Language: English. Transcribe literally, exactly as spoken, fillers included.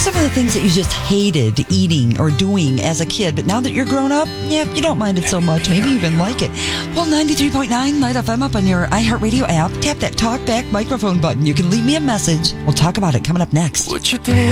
some of the things that you just hated eating or doing as a kid, but now that you're grown up, yeah, you don't mind it so much. Maybe you even like it. Well, ninety-three point nine Light F M up on your iHeartRadio app. Tap that talk back microphone button. You can leave me a message. We'll talk about it coming up next. What you think?